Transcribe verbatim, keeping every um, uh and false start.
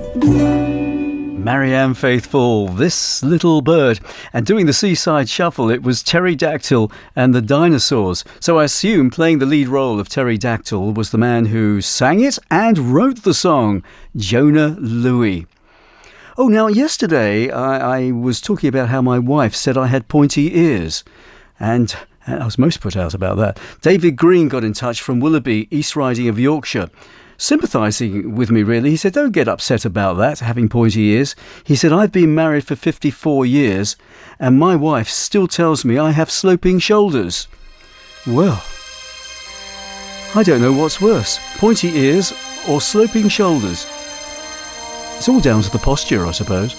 Marianne Faithfull, This Little Bird. And doing the Seaside Shuffle, it was Pterodactyl and the Dinosaurs. So I assume playing the lead role of Pterodactyl was the man who sang it and wrote the song, Jona Lewie. Oh, now, yesterday I, I was talking about how my wife said I had pointy ears. And I was most put out about that. David Green got in touch from Willoughby, East Riding of Yorkshire, sympathising with me, really. He said, don't get upset about that, having pointy ears. He said, I've been married for fifty-four years, and my wife still tells me I have sloping shoulders. Well, I don't know what's worse, pointy ears or sloping shoulders. It's all down to the posture, I suppose.